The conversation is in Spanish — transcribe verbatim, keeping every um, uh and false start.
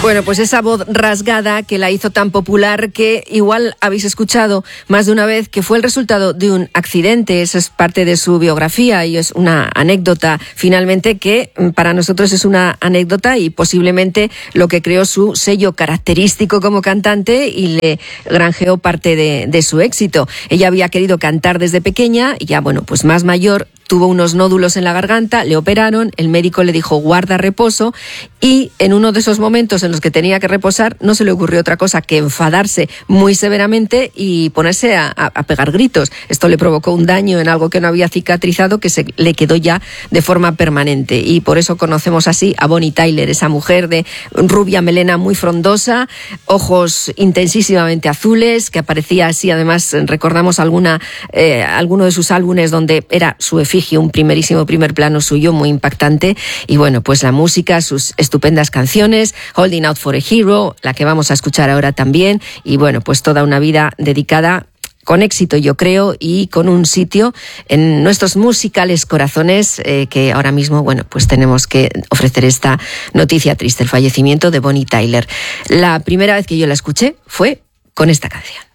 Bueno, pues esa voz rasgada que la hizo tan popular, que igual habéis escuchado más de una vez, que fue el resultado de un accidente. Eso es parte de su biografía y es una anécdota finalmente que para nosotros es una anécdota y posiblemente lo que creó su sello característico como cantante y le granjeó parte de, de su éxito. Ella había querido cantar desde pequeña y ya, bueno, pues más mayor, tuvo unos nódulos en la garganta, le operaron, el médico le dijo guarda reposo y en uno de esos momentos en los que tenía que reposar no se le ocurrió otra cosa que enfadarse muy severamente y ponerse a, a, a pegar gritos. Esto le provocó un daño en algo que no había cicatrizado que se le quedó ya de forma permanente y por eso conocemos así a Bonnie Tyler, esa mujer de rubia melena muy frondosa, ojos intensísimamente azules, que aparecía así, además recordamos alguna eh, alguno de sus álbumes donde era su efigie, un primerísimo primer plano suyo muy impactante y bueno, pues la música, sus estupendas canciones, Holding Out for a Hero, la que vamos a escuchar ahora también y bueno, pues toda una vida dedicada con éxito, yo creo, y con un sitio en nuestros musicales corazones eh, que ahora mismo, bueno, pues tenemos que ofrecer esta noticia triste, el fallecimiento de Bonnie Tyler. La primera vez que yo la escuché fue con esta canción.